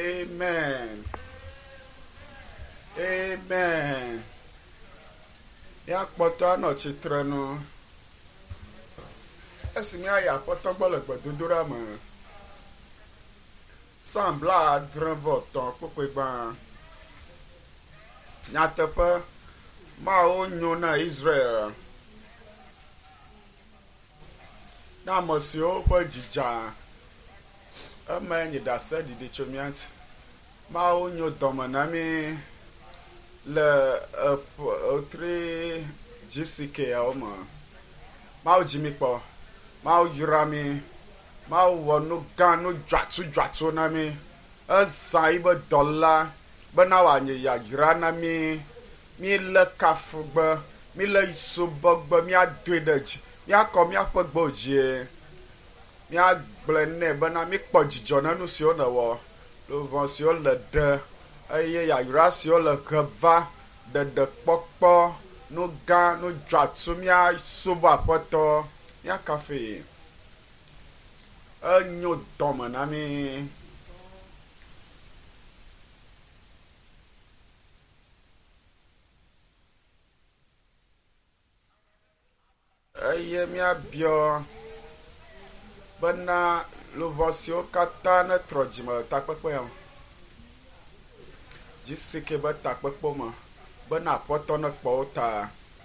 Amen. Amen. Ya kpọtọ anọchitere nụ. Esi m ya kpọtọ gbọlọgbọ dudura ma. Sambla adrevọ tọ kpukpe gba. Nyateƒe ma wo nyo na Israel. Na ame siwo ƒe dzidza eme nye ɖase ɖiɖi tso mía ŋuti. Mawo nyo dɔme na mí le etri GCK yawo me. Mawo dzi mí kpɔ. Mawo yra mí. Mawo wɔ nu gã nu dzɔatsu na mí. Ezã yi be dɔla bena wòanye yayra na mí. Mí le kafu gbe. Mí le subɔ gbe. Míadoe ɖe dzi. Míakɔ míaƒe gbewo dzie. Míagblẽ nɛ bena míkpɔ dzidzɔ na nu siwo le wɔ. Luvɔ siwo le ɖe eye yayra siwo le he va ɖeɖekpɔkpɔ nu gã nu dzɔatsu míasubɔ aƒetɔ míakafe. Enyo dɔme na mí. Eye míabiɔ bena luvɔ siwo katã netrɔ dzime le takpekpe ya me. GCK be takpekpe me bena aƒetɔ nekpɔ wo ta.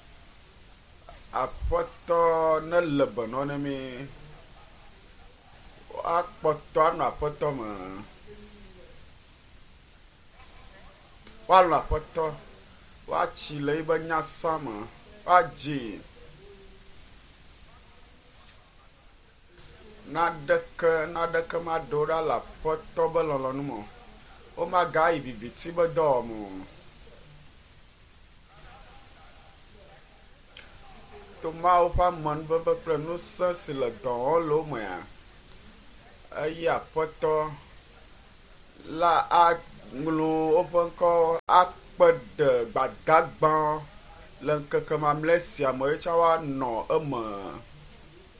Aƒetɔ nele benɔ na mí. Akpɔtɔ anɔ aƒetɔ me. Woalɔ aƒetɔ. Woatsi le yibe nyasã me. Woadzi. Naɖeke maɖo ɖa le aƒetɔ be lɔlɔ̃nu me. Womagayi viviti be dɔwɔme o. To Mawu ƒe amenuveve kple ŋusẽ si le dɔ wɔm le wo mea, eye aƒetɔ la aŋlɔ woƒe ŋkɔ akpe ɖe gbadagba le ŋkeke mamlɛ sia me etsɔ woanɔ eme.